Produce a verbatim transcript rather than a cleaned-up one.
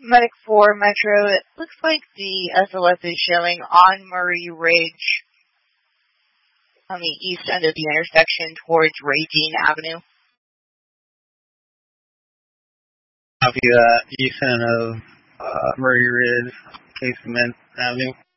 Medic four Metro, it looks like the S L S is showing on Murray Ridge on the east end of the intersection towards Raging Avenue. Copy that, east end of uh, Murray Ridge, Casement Avenue.